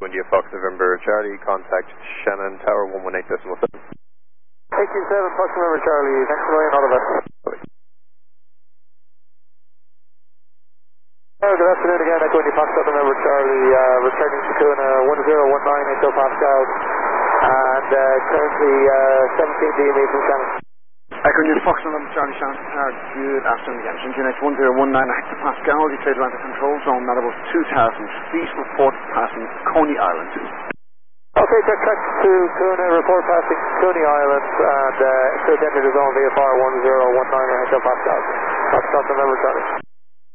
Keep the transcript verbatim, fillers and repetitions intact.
India Fox November Charlie, contact Shannon Tower one one eight decimal seven. eight two seven Fox November Charlie, thanks for laying all of us. Oh, good afternoon again, Echo India Fox November Charlie, uh, returning to Kuna one zero one nine hectopascals, and uh, currently uh, seventeen D M E from Shannon. Echo India Fox November Charlie, Shannon Tower, good afternoon again. G N X one zero one nine hectopascals, you cleared Atlantic Control Zone, at about two thousand feet, report passing Coney Island. Okay, check track to Kuna, report passing Coney Island, and uh, cleared enter the zone V F R one zero one nine hectopascals. Fox November Charlie.